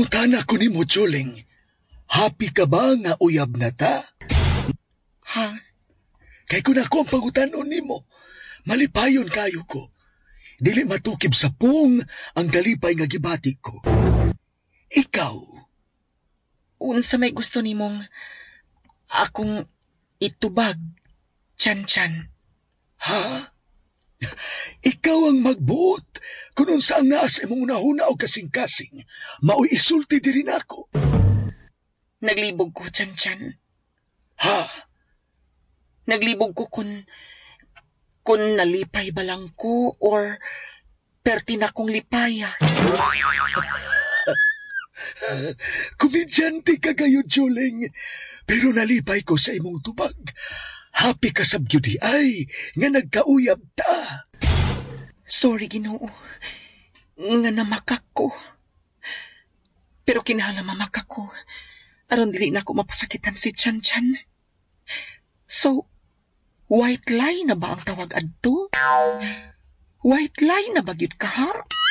Mangutana ko nimo, Juling. Happy ka ba nga uyab na ta? Ha? Kay kung ako ang pangutanon nimo, malipayon kayo ko. Dili matukib sa pung ang galipay nga gibati ko. Ikaw, Unsa may gusto nimong akong itubag, Chan-chan? ha? Ikaw ang magbuot kung unsa ang naa sa imong unahuna o kasing-kasing, mao'y isulti diri nako. Naglibog ko, Chan-chan. Ha? Naglibog ko kung nalipay ba lang ko or perti na kong lipaya. Komedyante ka gayo, Juling. Pero nalipay ko sa imong tubag. Happy ka sab gyud ay nga nagkauyab ta. Sorry, Ginoo. Nga namakak ko. Pero kinahanglan mamakak ko. Aron dili na ako mapasakitan si Chan-chan. So, white lie na ba ang tawag adto? White lie na ba gyud ka, ha?